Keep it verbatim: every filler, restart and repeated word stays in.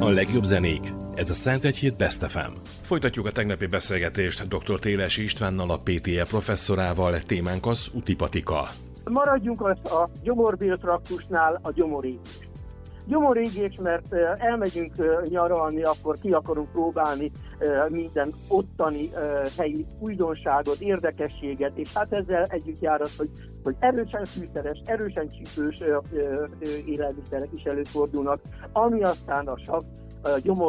A legjobb zenék. Ez a Szentegyhíd Best ef em. Folytatjuk a tegnapi beszélgetést dr. Télesi Istvánnal, a pé té e professzorával. Témánk az utipatika. Maradjunk az a gyomorbéltraktusnál, a gyomorégés. Gyomorégés, mert elmegyünk nyaralni, akkor ki akarunk próbálni minden ottani helyi újdonságot, érdekességet, és hát ezzel együtt jár az, hogy, hogy erősen fűszeres, erősen csípős élelmiszerek is előfordulnak, ami aztán a sav, a gyomor